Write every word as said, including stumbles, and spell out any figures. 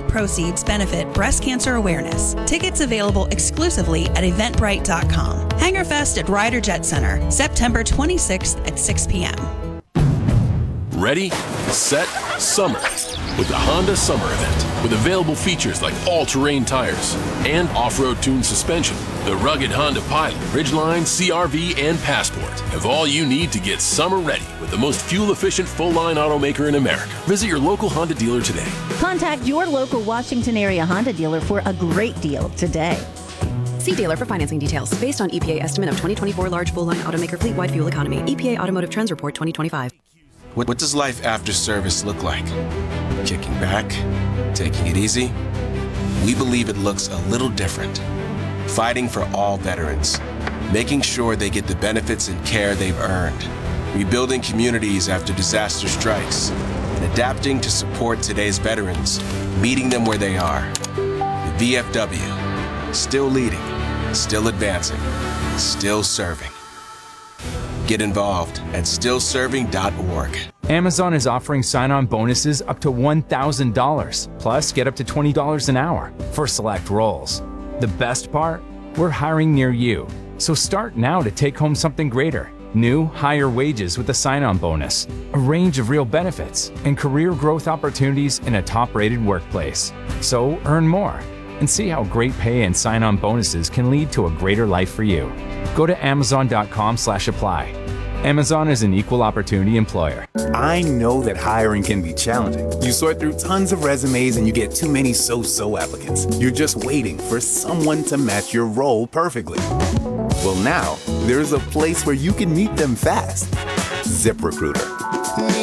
proceeds benefit breast cancer awareness. Tickets available exclusively at eventbrite dot com. Hangerfest at Ryder Jet Center, September twenty-sixth at six p.m. Ready, set, summer with the Honda Summer Event. With available features like all-terrain tires and off-road tuned suspension, the rugged Honda Pilot, Ridgeline, C R V, and Passport have all you need to get summer ready with the most fuel-efficient full-line automaker in America. Visit your local Honda dealer today. Contact your local Washington area Honda dealer for a great deal today. See dealer for financing details. Based on E P A estimate of twenty twenty-four large full-line automaker fleet-wide fuel economy. E P A Automotive Trends Report twenty twenty-five. What, what does life after service look like? Kicking back? Taking it easy? We believe it looks a little different. Fighting for all veterans. Making sure they get the benefits and care they've earned. Rebuilding communities after disaster strikes. And adapting to support today's veterans. Meeting them where they are. The V F W. Still leading. Still advancing. Still serving. Get involved at still serving dot org. Amazon is offering sign-on bonuses up to one thousand dollars, plus get up to twenty dollars an hour for select roles. The best part? We're hiring near you. So start now to take home something greater. New, higher wages with a sign-on bonus, a range of real benefits, and career growth opportunities in a top-rated workplace. So earn more and see how great pay and sign-on bonuses can lead to a greater life for you. Go to amazon dot com slash apply. Amazon is an equal opportunity employer. I know that hiring can be challenging. You sort through tons of resumes and you get too many so-so applicants. You're just waiting for someone to match your role perfectly. Well, now there's a place where you can meet them fast. ZipRecruiter.